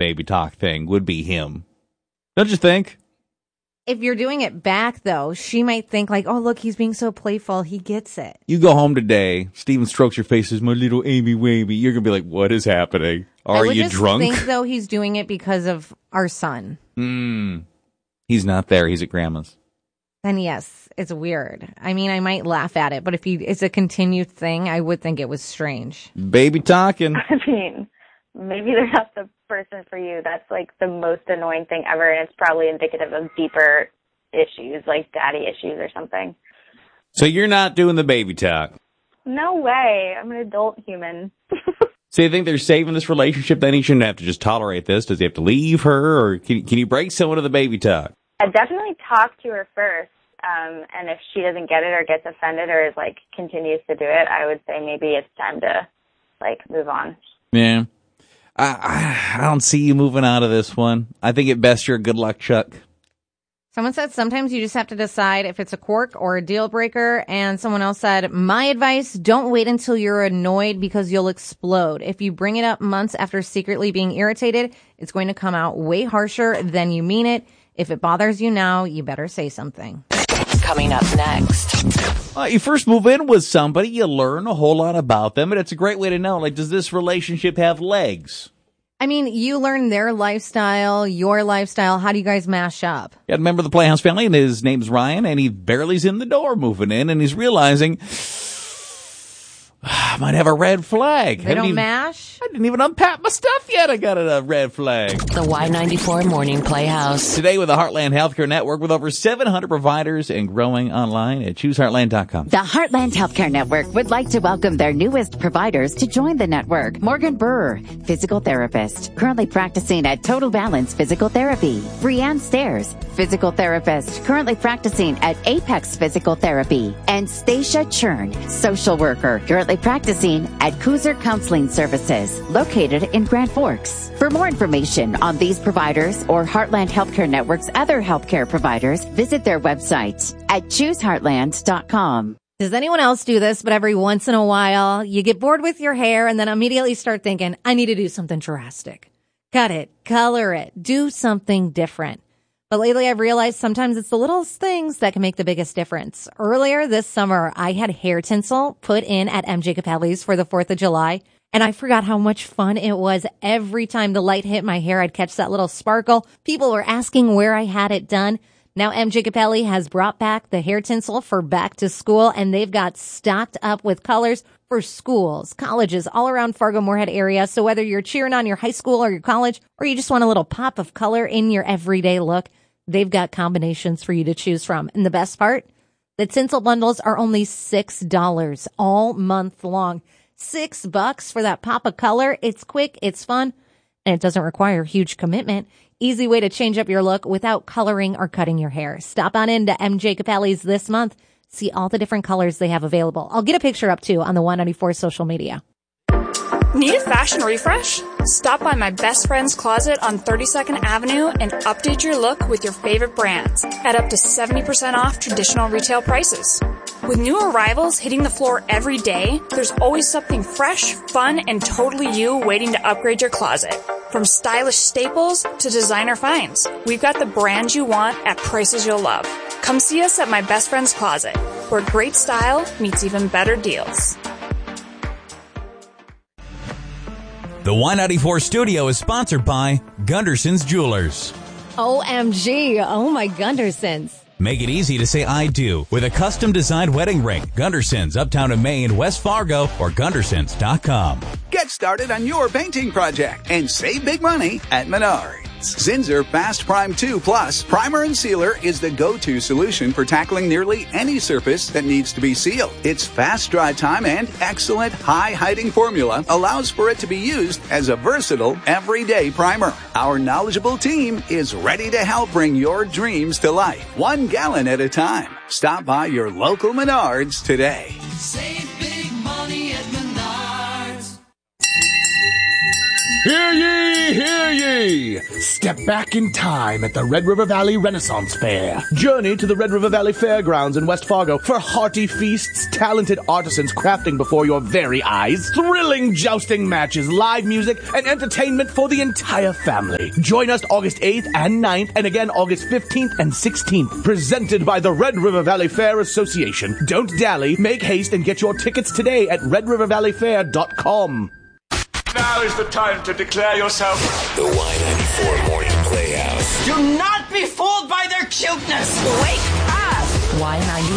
baby talk thing would be him. Don't you think? If you're doing it back, though, she might think like, oh, look, he's being so playful. He gets it. You go home today, Steven strokes your face, says, my little Amy Wavy. You're going to be like, what is happening? Are you drunk? I think, though, he's doing it because of our son. He's not there. He's at grandma's. Then, yes, it's weird. I mean, I might laugh at it, but if it's a continued thing, I would think it was strange. Baby talking. I mean, maybe they're not the person for you. That's like the most annoying thing ever, and it's probably indicative of deeper issues, like daddy issues or something. So you're not doing the baby talk? No way. I'm an adult human. So you think they're saving this relationship? Then he shouldn't have to just tolerate this. Does he have to leave her, or can you break someone of the baby talk? I definitely talk to her first, and if she doesn't get it or gets offended or is like continues to do it, I would say maybe it's time to like move on. Yeah. I don't see you moving out of this one. I think at best you're a good luck Chuck. Someone said sometimes you just have to decide if it's a quirk or a deal breaker. And someone else said, my advice, don't wait until you're annoyed because you'll explode. If you bring it up months after secretly being irritated, it's going to come out way harsher than you mean it. If it bothers you now, you better say something. Coming up next. You first move in with somebody, you learn a whole lot about them, and it's a great way to know, like, does this relationship have legs? I mean, you learn their lifestyle, your lifestyle. How do you guys mash up? Yeah, a member of the Playhouse family, and his name's Ryan, and he barely's in the door moving in, and he's realizing, I might have a red flag. They don't mash? I didn't even unpack my stuff yet. I got a red flag. The Y94 Morning Playhouse. Today with the Heartland Healthcare Network with over 700 providers and growing online at ChooseHeartland.com. The Heartland Healthcare Network would like to welcome their newest providers to join the network. Morgan Burr, physical therapist, currently practicing at Total Balance Physical Therapy. Brianne Stairs, physical therapist, currently practicing at Apex Physical Therapy. And Stacia Churn, social worker, currently practicing at Cooser Counseling Services, located in Grand Forks. For more information on these providers or Heartland Healthcare Network's other healthcare providers, visit their website at chooseheartland.com. Does anyone else do this? But every once in a while, you get bored with your hair and then immediately start thinking, I need to do something drastic. Cut it, color it, do something different. But lately I've realized sometimes it's the littlest things that can make the biggest difference. Earlier this summer, I had hair tinsel put in at MJ Capelli's for the 4th of July. And I forgot how much fun it was. Every time the light hit my hair, I'd catch that little sparkle. People were asking where I had it done. Now MJ Capelli has brought back the hair tinsel for back to school, and they've got stocked up with colors for schools, colleges all around Fargo-Moorhead area. So whether you're cheering on your high school or your college, or you just want a little pop of color in your everyday look, they've got combinations for you to choose from. And the best part, the tinsel bundles are only $6 all month long. $6 for that pop of color. It's quick, it's fun, and it doesn't require huge commitment. Easy way to change up your look without coloring or cutting your hair. Stop on into MJ Capelli's this month. See all the different colors they have available. I'll get a picture up too on the 194 social media. Need a fashion refresh? Stop by my best friend's closet on 32nd Avenue and update your look with your favorite brands at up to 70% off traditional retail prices. With new arrivals hitting the floor every day, there's always something fresh, fun, and totally you waiting to upgrade your closet. From stylish staples to designer finds, we've got the brands you want at prices you'll love. Come see us at my best friend's closet, where great style meets even better deals. The Y94 studio is sponsored by Gunderson's Jewelers. OMG. Oh my Gundersons. Make it easy to say I do with a custom-designed wedding ring. Gundersons, Uptown in Maine, West Fargo, or Gundersons.com. Get started on your painting project and save big money at Menards. Zinsser Fast Prime 2 Plus Primer and Sealer is the go-to solution for tackling nearly any surface that needs to be sealed. Its fast dry time and excellent high-hiding formula allows for it to be used as a versatile, everyday primer. Our knowledgeable team is ready to help bring your dreams to life, 1 gallon at a time. Stop by your local Menards today. Save big money at Menards. Hear ye, hear ye. Step back in time at the Red River Valley Renaissance Fair. Journey to the Red River Valley Fairgrounds in West Fargo for hearty feasts, talented artisans crafting before your very eyes, thrilling jousting matches, live music, and entertainment for the entire family. Join us August 8th and 9th, and again August 15th and 16th. Presented by the Red River Valley Fair Association. Don't dally, make haste, and get your tickets today at redrivervalleyfair.com. Now is the time to declare yourself the Y94 Morning Playhouse. Do not be fooled by their cuteness. Wake up. Y94.